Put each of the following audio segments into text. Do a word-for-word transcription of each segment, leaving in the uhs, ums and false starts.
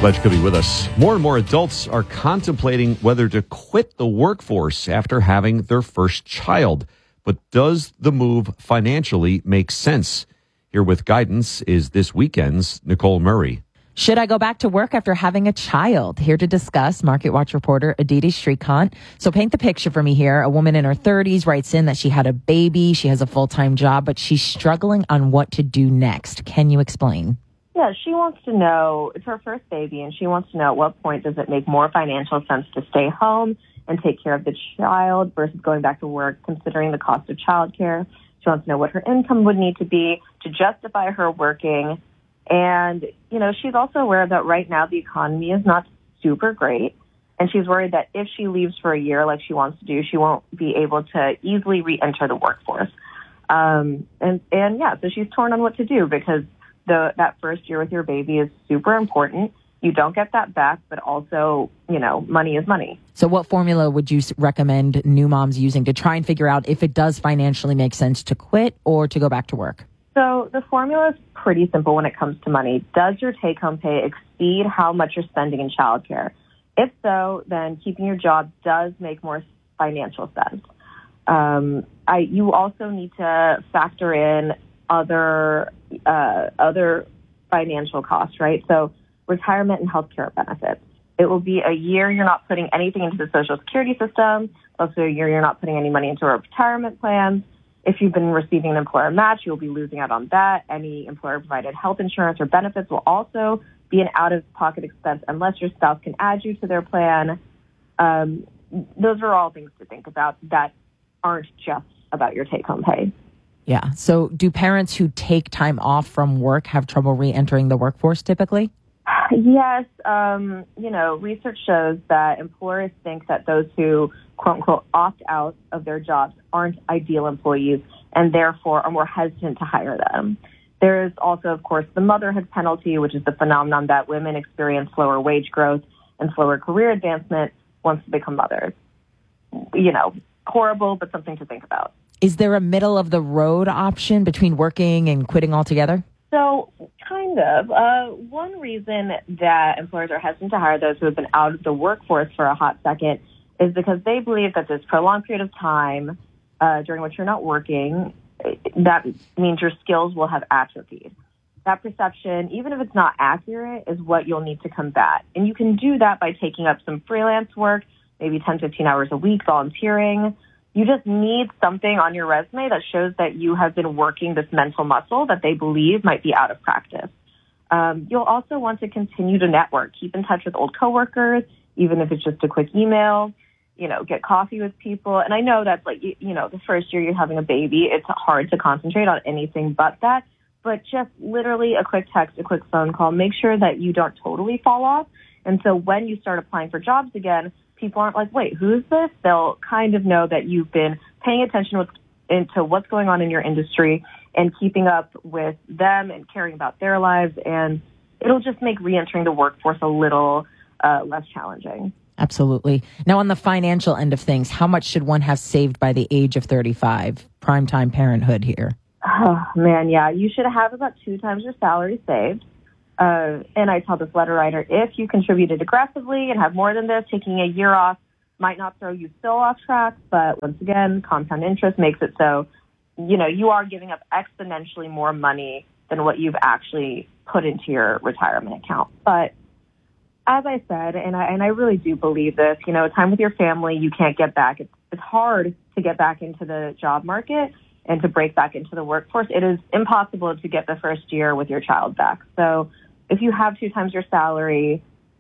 Glad you could be with us. More and more adults are contemplating whether to quit the workforce after having their first child. But does the move financially make sense? Here with guidance is this weekend's Nicole Murray. Should I go back to work after having a child? Here to discuss, Market Watch reporter Aditi Shrikant. So paint the picture for me here. A woman in her thirties writes in that she had a baby. She has a full-time job, but she's struggling on what to do next. Can you explain? Yeah, she wants to know, it's her first baby, and she wants to know at what point does it make more financial sense to stay home and take care of the child versus going back to work, considering the cost of childcare. She wants to know what her income would need to be to justify her working. And, you know, she's also aware that right now the economy is not super great. And she's worried that if she leaves for a year like she wants to do, she won't be able to easily re-enter the workforce. Um, and, and yeah, so she's torn on what to do because the, that first year with your baby is super important. You don't get that back, but also, you know, money is money. So what formula would you recommend new moms using to try and figure out if it does financially make sense to quit or to go back to work? So the formula is pretty simple when it comes to money. Does your take-home pay exceed how much you're spending in childcare? If so, then keeping your job does make more financial sense. Um, I, you also need to factor in other uh, other financial costs, right? So retirement and healthcare benefits. It will be a year you're not putting anything into the Social Security system. Also a year you're not putting any money into a retirement plans. If you've been receiving an employer match, you'll be losing out on that. Any employer-provided health insurance or benefits will also be an out-of-pocket expense unless your spouse can add you to their plan. Um, those are all things to think about that aren't just about your take-home pay. Yeah. So do parents who take time off from work have trouble re-entering the workforce typically? Yes. Um, you know, research shows that employers think that those who, quote unquote, opt out of their jobs aren't ideal employees and therefore are more hesitant to hire them. There is also, of course, the motherhood penalty, which is the phenomenon that women experience slower wage growth and slower career advancement once they become mothers. You know, horrible, but something to think about. Is there a middle of the road option between working and quitting altogether? So, kind of. Uh, one reason that employers are hesitant to hire those who have been out of the workforce for a hot second is because they believe that this prolonged period of time uh, during which you're not working, that means your skills will have atrophied. That perception, even if it's not accurate, is what you'll need to combat. And you can do that by taking up some freelance work, maybe ten, fifteen hours a week, volunteering. You just need something on your resume that shows that you have been working this mental muscle that they believe might be out of practice. Um, you'll also want to continue to network. Keep in touch with old coworkers, even if it's just a quick email. You know, get coffee with people. And I know that's like, you, you know, the first year you're having a baby, it's hard to concentrate on anything but that. But just literally a quick text, a quick phone call. Make sure that you don't totally fall off. And so when you start applying for jobs again, people aren't like, wait, who's this? They'll kind of know that you've been paying attention with, into what's going on in your industry and keeping up with them and caring about their lives. And it'll just make reentering the workforce a little uh, less challenging. Absolutely. Now, on the financial end of things, how much should one have saved by the age of thirty-five? Primetime parenthood here. Oh, man, yeah. You should have about two times your salary saved. Uh, and I tell this letter writer, if you contributed aggressively and have more than this, taking a year off might not throw you so off track. But once again, compound interest makes it so, you know, you are giving up exponentially more money than what you've actually put into your retirement account. But as I said, and I, and I really do believe this, you know, time with your family, you can't get back. It's, it's hard to get back into the job market and to break back into the workforce. It is impossible to get the first year with your child back. So if you have two times your salary,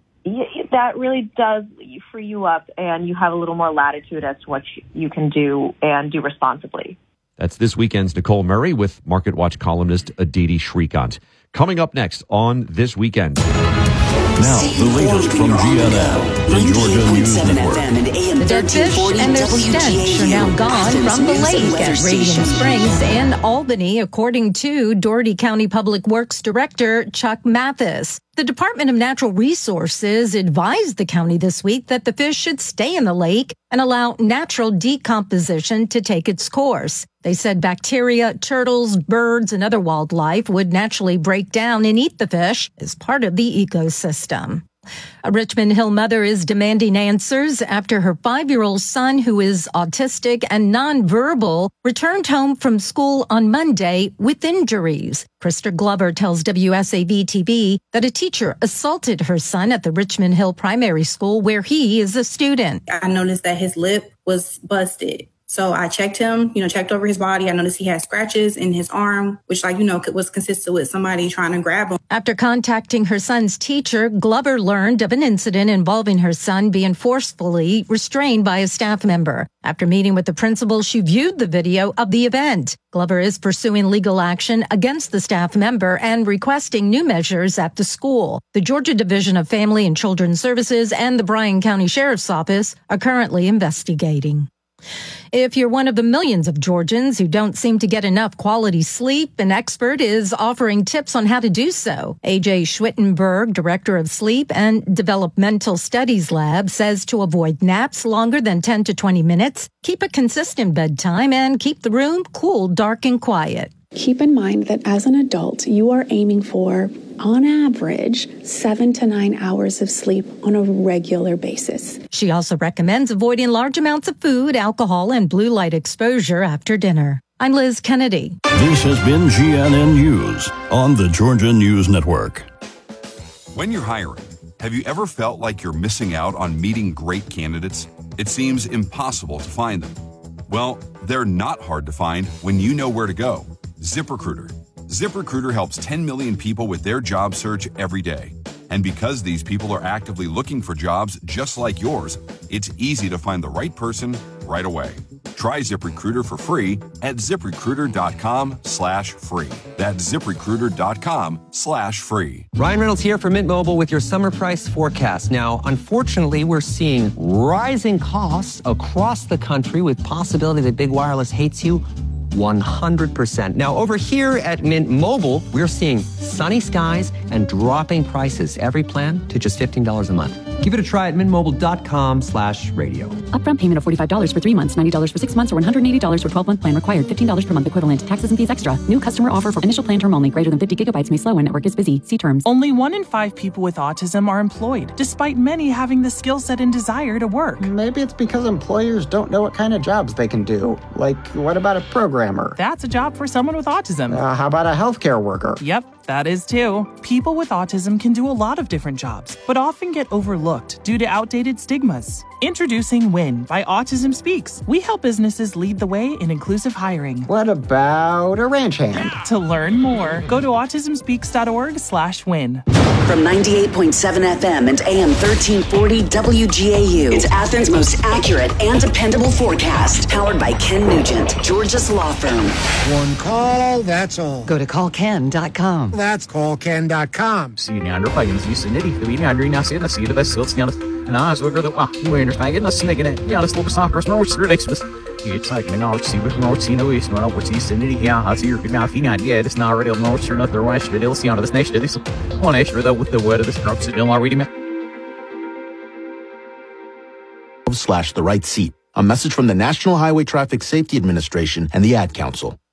that really does free you up and you have a little more latitude as to what you can do and do responsibly. That's this weekend's Nicole Murray with Market Watch columnist Aditi Shrikant. Coming up next on This Weekend. Now, the latest from G N L, the Georgia News Network. The dead fish and their stench are now gone from the lake at Radium Springs and Albany, according to Dougherty County Public Works Director Chuck Mathis. The Department of Natural Resources advised the county this week that the fish should stay in the lake and allow natural decomposition to take its course. They said bacteria, turtles, birds, and other wildlife would naturally break down and eat the fish as part of the ecosystem. A Richmond Hill mother is demanding answers after her five-year-old son, who is autistic and nonverbal, returned home from school on Monday with injuries. Krista Glover tells W S A V T V that a teacher assaulted her son at the Richmond Hill Primary School, where he is a student. I noticed that his lip was busted. So I checked him, you know, checked over his body. I noticed he had scratches in his arm, which, like, you know, was consistent with somebody trying to grab him. After contacting her son's teacher, Glover learned of an incident involving her son being forcefully restrained by a staff member. After meeting with the principal, she viewed the video of the event. Glover is pursuing legal action against the staff member and requesting new measures at the school. The Georgia Division of Family and Children's Services and the Bryan County Sheriff's Office are currently investigating. If you're one of the millions of Georgians who don't seem to get enough quality sleep, an expert is offering tips on how to do so. A J Schwittenberg, director of Sleep and Developmental Studies Lab, says to avoid naps longer than ten to twenty minutes, keep a consistent bedtime, and keep the room cool, dark, and quiet. Keep in mind that as an adult, you are aiming for, on average, seven to nine hours of sleep on a regular basis. She also recommends avoiding large amounts of food, alcohol, and blue light exposure after dinner. I'm Liz Kennedy. This has been G N N News on the Georgia News Network. When you're hiring, have you ever felt like you're missing out on meeting great candidates? It seems impossible to find them. Well, they're not hard to find when you know where to go. ZipRecruiter. ZipRecruiter helps ten million people with their job search every day. And because these people are actively looking for jobs just like yours, it's easy to find the right person right away. Try ZipRecruiter for free at ZipRecruiter.com slash free. That's ZipRecruiter.com slash free. Ryan Reynolds here for Mint Mobile with your summer price forecast. Now, unfortunately, we're seeing rising costs across the country with possibility that big wireless hates you one hundred percent. Now, over here at Mint Mobile, we're seeing sunny skies and dropping prices. Every plan to just fifteen dollars a month. Give it a try at mintmobile.com slash radio. Upfront payment of forty-five dollars for three months, ninety dollars for six months, or one hundred eighty dollars for twelve-month plan required. fifteen dollars per month equivalent. Taxes and fees extra. New customer offer for initial plan term only. Greater than fifty gigabytes may slow when network is busy. See terms. Only one in five people with autism are employed, despite many having the skill set and desire to work. Maybe it's because employers don't know what kind of jobs they can do. Like, what about a programmer? That's a job for someone with autism. Uh, how about a healthcare worker? Yep, that is too. People with autism can do a lot of different jobs, but often get overlooked due to outdated stigmas. Introducing WIN by Autism Speaks. We help businesses lead the way in inclusive hiring. What about a ranch hand? To learn more, go to autismspeaks.org slash win. From ninety-eight point seven F M and A M thirteen forty W G A U, it's Athens' most accurate and dependable forecast. Powered by Ken Nugent, Georgia's law firm. One call, that's all. Go to call ken dot com. That's call ken dot com. Senior pagans nitty, the media under Nasi, the sea, the best skills, and I was over the walk, you were faggot, and a snake in it. Yeah, let's look at soccer's more ridiculous. It's like, you know, see with more, see no east, no, what's east in it. Yeah, I see your mouth, you know, yeah, it's not real, no, sure, not the rest of it. It'll see on this nation. This one extra, though, with the word of this drop, still are reading me. Slash the right seat. A message from the National Highway Traffic Safety Administration and the Ad Council.